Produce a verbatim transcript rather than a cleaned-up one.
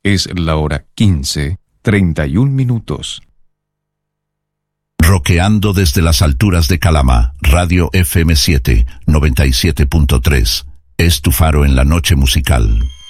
Es la hora quince, treinta y un minutos. Roqueando desde las alturas de Calama, Radio F M siete, noventa y siete punto tres. Es tu faro en la noche musical.